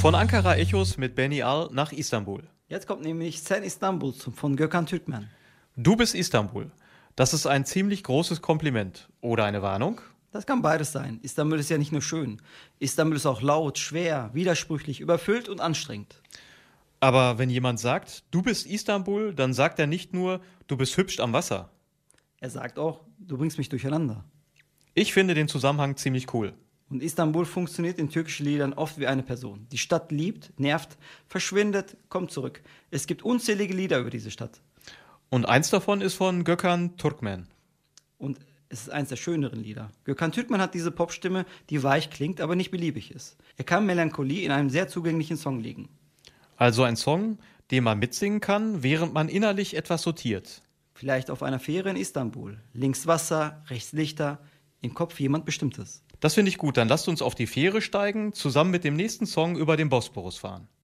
Von Ankara Echos mit Benny Al nach Istanbul. Jetzt kommt nämlich Sen Istanbul von Gökhan Türkmen. Du bist Istanbul. Das ist ein ziemlich großes Kompliment. Oder eine Warnung? Das kann beides sein. Istanbul ist ja nicht nur schön. Istanbul ist auch laut, schwer, widersprüchlich, überfüllt und anstrengend. Aber wenn jemand sagt, du bist Istanbul, dann sagt er nicht nur, du bist hübsch am Wasser. Er sagt auch, du bringst mich durcheinander. Ich finde den Zusammenhang ziemlich cool. Und Istanbul funktioniert in türkischen Liedern oft wie eine Person. Die Stadt liebt, nervt, verschwindet, kommt zurück. Es gibt unzählige Lieder über diese Stadt. Und eins davon ist von Gökhan Türkmen. Und es ist eines der schöneren Lieder. Gökhan Türkmen hat diese Popstimme, die weich klingt, aber nicht beliebig ist. Er kann Melancholie in einem sehr zugänglichen Song legen. Also ein Song, den man mitsingen kann, während man innerlich etwas sortiert. Vielleicht auf einer Fähre in Istanbul. Links Wasser, rechts Lichter, im Kopf jemand Bestimmtes. Das finde ich gut. Dann lasst uns auf die Fähre steigen, zusammen mit dem nächsten Song über den Bosporus fahren.